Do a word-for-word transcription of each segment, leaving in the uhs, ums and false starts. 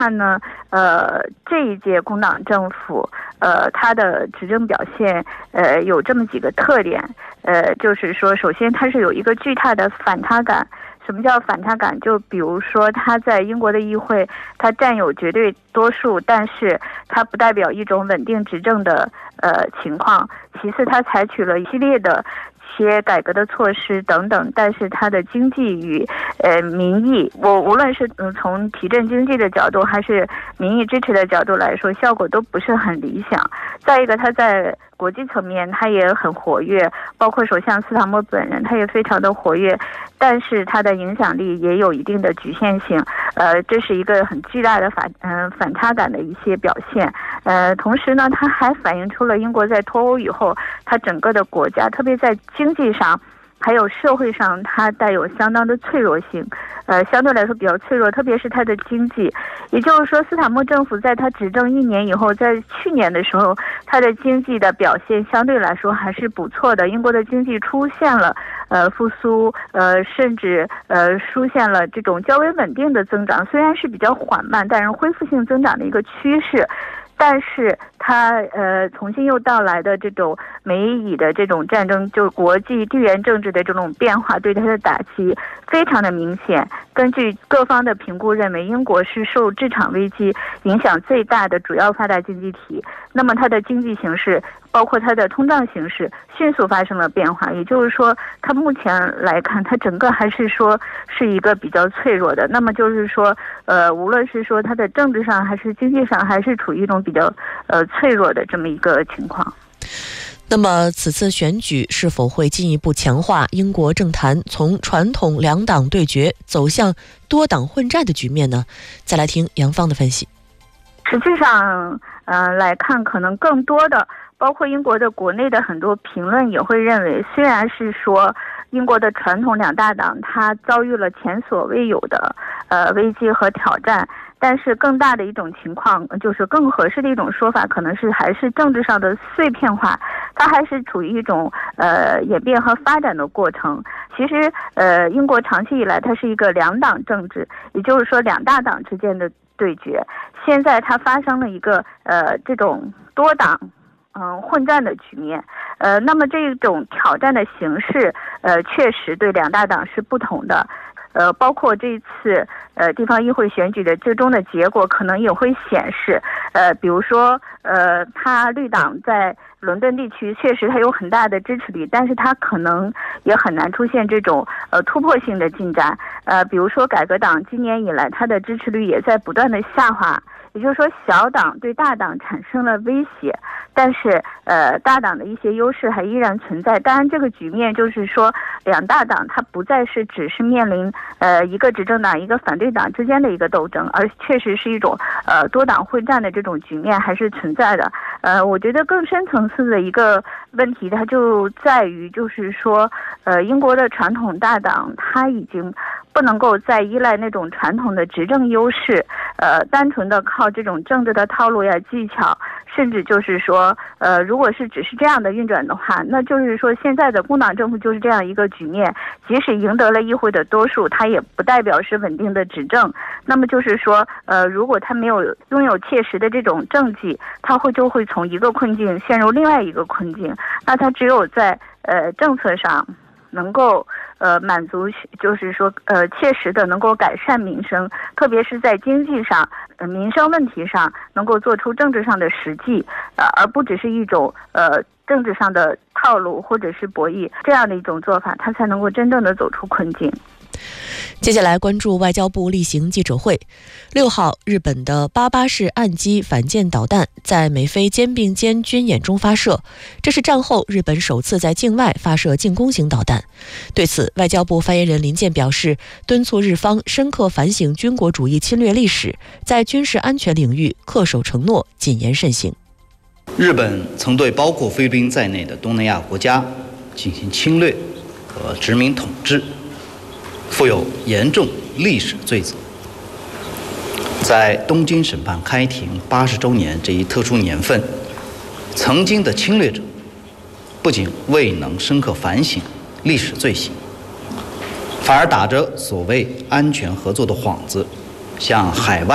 看呢，呃，这一届工党政府，呃，它的执政表现，呃，有这么几个特点，呃，就是说，首先它是有一个巨大的反差感。什么叫反差感？就比如说，他在英国的议会，他占有绝对多数，但是它不代表一种稳定执政的呃情况。其次，他采取了一系列的些改革的措施等等，但是它的经济与呃民意，我无论是嗯从提振经济的角度，还是民意支持的角度来说，效果都不是很理想。再一个，他在国际层面他也很活跃，包括首相斯塔默本人，他也非常的活跃，但是他的影响力也有一定的局限性。呃，这是一个很巨大的反嗯、呃、反差感的一些表现。呃，同时呢，它还反映出了英国在脱欧以后，它整个的国家，特别在经济上还有社会上，它带有相当的脆弱性，呃，相对来说比较脆弱，特别是它的经济。也就是说，斯塔默政府在他执政一年以后，在去年的时候，它的经济的表现相对来说还是不错的。英国的经济出现了呃复苏，呃，甚至呃出现了这种较为稳定的增长，虽然是比较缓慢，但是恢复性增长的一个趋势。但是它呃重新又到来的这种美以的这种战争，就是国际地缘政治的这种变化，对它的打击非常的明显。根据各方的评估认为，英国是受这场危机影响最大的主要发达经济体。那么它的经济形势，包括它的通胀形势迅速发生了变化。也就是说，它目前来看，它整个还是说是一个比较脆弱的。那么就是说，呃，无论是说它的政治上，还是经济上，还是处于一种比较呃脆弱的这么一个情况。 那么此次选举是否会进一步强化英国政坛从传统两党对决走向多党混战的局面呢？再来听杨芳的分析。 实际上呃来看，可能更多的包括英国的国内的很多评论也会认为，虽然是说英国的传统两大党它遭遇了前所未有的呃危机和挑战，但是更大的一种情况，就是更合适的一种说法，可能是还是政治上的碎片化，它还是处于一种呃演变和发展的过程。其实呃英国长期以来它是一个两党政治，也就是说两大党之间的对决，现在它发生了一个呃这种多党嗯混战的局面。呃那么这种挑战的形式呃确实对两大党是不同的。呃，包括这次呃地方议会选举的最终的结果，可能也会显示，呃，比如说，呃，他绿党在伦敦地区确实它有很大的支持率，但是它可能也很难出现这种呃突破性的进展。呃，比如说改革党今年以来它的支持率也在不断的下滑。也就是说，小党对大党产生了威胁，但是呃，大党的一些优势还依然存在。当然，这个局面就是说，两大党它不再是只是面临呃一个执政党一个反对党之间的一个斗争，而确实是一种呃多党混战的这种局面还是存在的。呃，我觉得更深层次的一个问题，它就在于就是说，呃，英国的传统大党它已经不能够再依赖那种传统的执政优势，呃，单纯的靠这种政治的套路呀、技巧，甚至就是说，呃，如果是只是这样的运转的话，那就是说现在的工党政府就是这样一个局面，即使赢得了议会的多数，它也不代表是稳定的执政。那么就是说，呃，如果他没有拥有切实的这种政绩，他会就会从一个困境陷入另外一个困境。那他只有在呃政策上能够呃满足，就是说呃切实的能够改善民生，特别是在经济上、呃、民生问题上能够做出政治上的实际，呃而不只是一种呃政治上的套路或者是博弈，这样的一种做法，它才能够真正的走出困境。 接下来关注外交部例行记者会。六号，日本的八八式岸基反舰导弹在美菲肩并肩军演中发射，这是战后日本首次在境外发射进攻型导弹。对此，外交部发言人林健表示，敦促日方深刻反省军国主义侵略历史，在军事安全领域恪守承诺，谨言慎行。 日本曾对包括菲律宾在内的东南亚国家进行侵略和殖民统治，负有严重历史罪责。在东京审判开庭八十周年这一特殊年份，曾经的侵略者不仅未能深刻反省历史罪行，反而打着所谓安全合作的幌子，向海外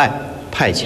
派遣。